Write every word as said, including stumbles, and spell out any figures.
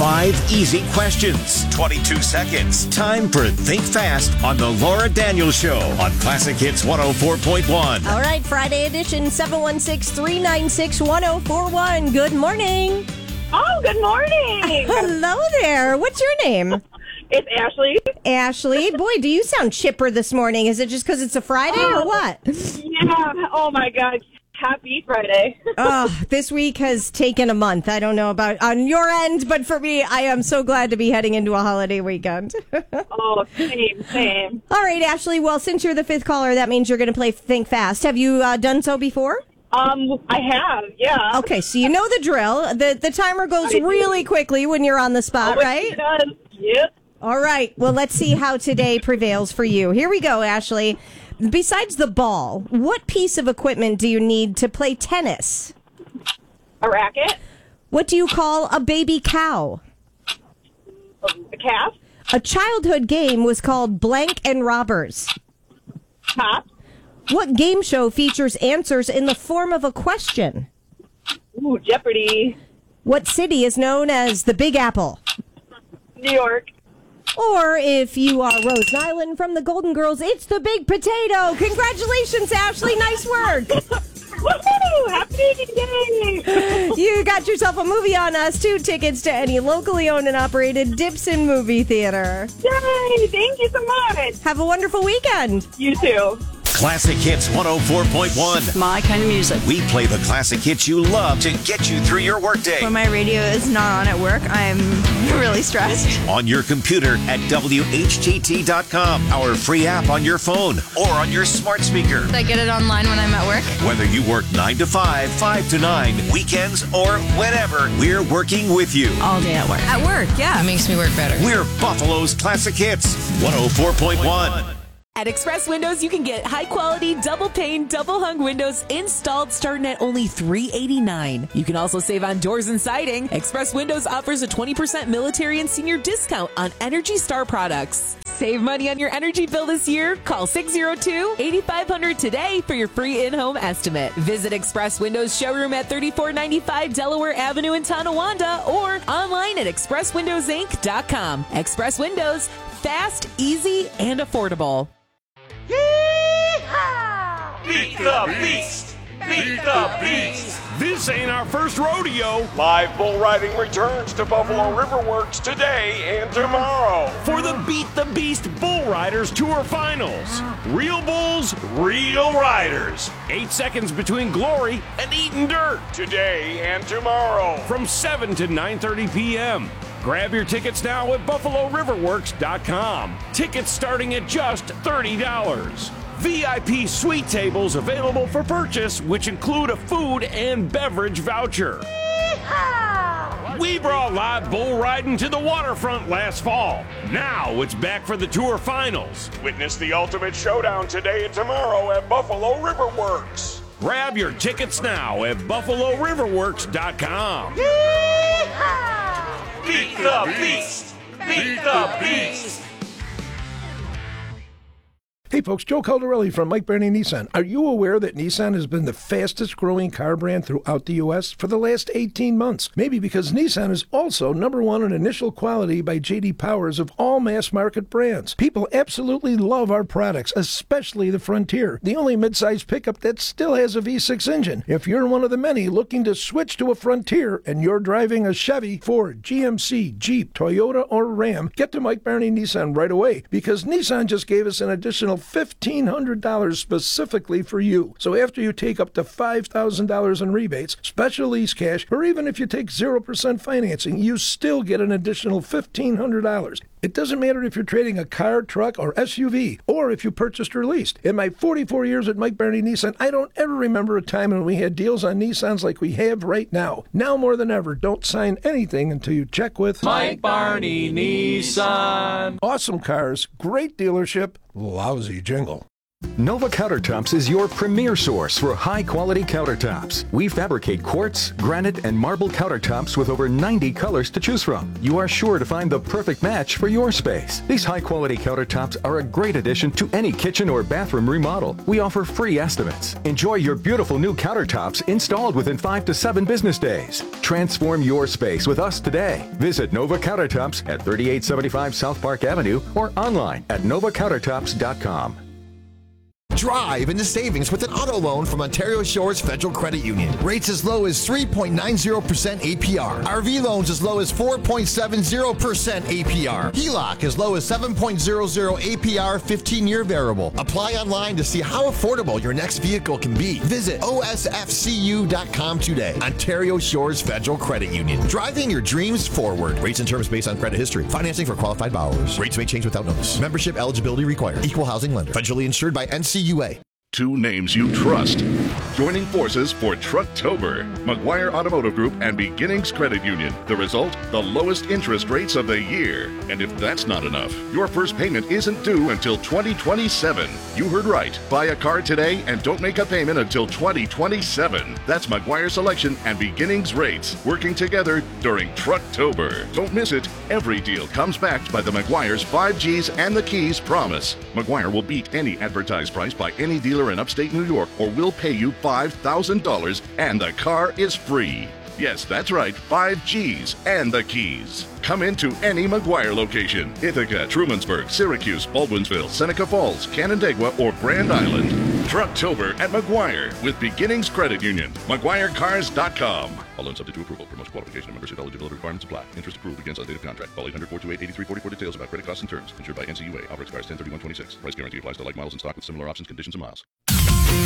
Five easy questions, twenty-two seconds. Time for Think Fast on the Laura Daniels Show on Classic Hits one oh four point one. All right, Friday edition, seven one six, three nine six, one oh four one. Good morning. Oh, good morning. Hello there. What's your name? It's Ashley. Ashley. Boy, do you sound chipper this morning. Is it just because it's a Friday oh, or what? Yeah. Oh, my God. Happy Friday. Oh, this week has taken a month. I don't know about on your end, but for me, I am so glad to be heading into a holiday weekend. Oh, same, same. All right, Ashley. Well, since you're the fifth caller, that means you're going to play Think Fast. Have you uh, done so before? Um, I have, yeah. Okay, so you know the drill. The the timer goes really quickly when you're on the spot, oh, right? It does. Yep. All right. Well, let's see how today prevails for you. Here we go, Ashley. Besides the ball, what piece of equipment do you need to play tennis? A racket. What do you call a baby cow? A calf. A childhood game was called Blank and Robbers. Top. What game show features answers in the form of a question? Ooh, Jeopardy. What city is known as the Big Apple? New York. Or if you are Rose Nyland from the Golden Girls, it's the Big Potato. Congratulations, Ashley. Nice work. Woohoo! Happy day! You got yourself a movie on us. Two tickets to any locally owned and operated Dipson movie theater. Yay! Thank you so much. Have a wonderful weekend. You too. Classic Hits one oh four point one. My kind of music. We play the classic hits you love to get you through your workday. When my radio is not on at work, I'm really stressed. On your computer at W H T T dot com. Our free app on your phone or on your smart speaker. I get it online when I'm at work. Whether you work nine to five, five to nine, weekends, or whenever, we're working with you. All day at work. At work, yeah. It makes me work better. We're Buffalo's Classic Hits one oh four point one. At Express Windows, you can get high-quality, double-pane, double-hung windows installed starting at only three hundred eighty-nine dollars. You can also save on doors and siding. Express Windows offers a twenty percent military and senior discount on Energy Star products. Save money on your energy bill this year. Call six oh two, eight five hundred today for your free in-home estimate. Visit Express Windows showroom at thirty-four ninety-five Delaware Avenue in Tonawanda or online at express windows inc dot com. Express Windows, fast, easy, and affordable. Beat the Beast! Beat the Beast! This ain't our first rodeo. Live bull riding returns to Buffalo River Works today and tomorrow. For the Beat the Beast Bull Riders Tour Finals. Real bulls, real riders. Eight seconds between glory and eating dirt. Today and tomorrow. From seven to nine thirty p.m. Grab your tickets now at buffalo river works dot com. Tickets starting at just thirty dollars. V I P suite tables available for purchase, which include a food and beverage voucher. Yeehaw! We brought live bull riding to the waterfront last fall. Now it's back for the tour finals. Witness the ultimate showdown today and tomorrow at Buffalo River Works. Grab your tickets now at buffalo river works dot com. Yeehaw! Beat the Beast! Beat the Beast! Hey folks, Joe Caldarelli from Mike Barney Nissan. Are you aware that Nissan has been the fastest growing car brand throughout the U S for the last eighteen months? Maybe because Nissan is also number one in initial quality by J D Powers of all mass market brands. People absolutely love our products, especially the Frontier, the only midsize pickup that still has a V six engine. If you're one of the many looking to switch to a Frontier and you're driving a Chevy, Ford, G M C, Jeep, Toyota, or Ram, get to Mike Barney Nissan right away because Nissan just gave us an additional fifteen hundred dollars specifically for you. So after you take up to five thousand dollars in rebates, special lease cash, or even if you take zero percent financing, you still get an additional fifteen hundred dollars. It doesn't matter if you're trading a car, truck, or S U V, or if you purchased or leased. In my forty-four years at Mike Barney Nissan, I don't ever remember a time when we had deals on Nissans like we have right now. Now more than ever, don't sign anything until you check with Mike Barney Nissan. Awesome cars, great dealership, lousy jingle. Nova Countertops is your premier source for high-quality countertops. We fabricate quartz, granite, and marble countertops with over ninety colors to choose from. You are sure to find the perfect match for your space. These high-quality countertops are a great addition to any kitchen or bathroom remodel. We offer free estimates. Enjoy your beautiful new countertops installed within five to seven business days. Transform your space with us today. Visit Nova Countertops at thirty-eight seventy-five South Park Avenue or online at nova countertops dot com. Drive into savings with an auto loan from Ontario Shores Federal Credit Union. Rates as low as three point nine zero percent A P R. R V loans as low as four point seven zero percent A P R. H E L O C as low as seven point zero zero A P R fifteen-year variable. Apply online to see how affordable your next vehicle can be. Visit O S F C U dot com today. Ontario Shores Federal Credit Union. Driving your dreams forward. Rates and terms based on credit history. Financing for qualified borrowers. Rates may change without notice. Membership eligibility required. Equal housing lender. Federally insured by N C U A. Two names you trust. Joining forces for Trucktober. Maguire Automotive Group and Beginnings Credit Union. The result? The lowest interest rates of the year. And if that's not enough, your first payment isn't due until twenty twenty-seven. You heard right. Buy a car today and don't make a payment until twenty twenty-seven. That's Maguire Selection and Beginnings Rates. Working together during Trucktober. Don't miss it. Every deal comes backed by the Maguire's five G's and the Keys promise. Maguire will beat any advertised price by any dealer in upstate New York or will pay you five thousand dollars and the car is free. Yes, that's right, five G's and the Keys. Come into any Maguire location. Ithaca, Trumansburg, Syracuse, Baldwinsville, Seneca Falls, Canandaigua, or Grand Island. Trucktober at Maguire with Beginnings Credit Union. Maguire Cars dot com. All loans subject to approval. Promotion qualification and membership eligibility requirements apply. Interest approved against on date of contract. Call eight hundred, four two eight, eight three four zero for details about credit costs and terms. Insured by N C U A. Offer expires ten thirty-one twenty-six. Price guarantee applies to like miles in stock with similar options, conditions, and miles.